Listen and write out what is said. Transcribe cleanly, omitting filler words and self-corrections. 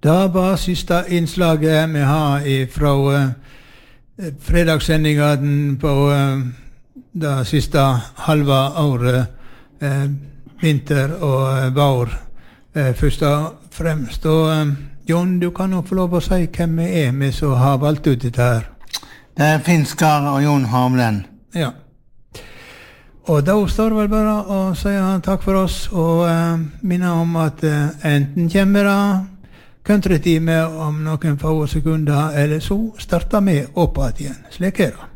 Det var siste innslaget vi har fra fredagssendingen på det siste halve året, vinter og vår, først og fremst. Og John, du kan nok få lov å si hvem vi som har valgt ut dette her. Det Finn Skar og Jon Havlen. Ja. Og da står det vel bare å si takk for oss, og minne om at enten kommer det countrytime om noen få sekunder, eller så starter vi opp igjen. Slik det.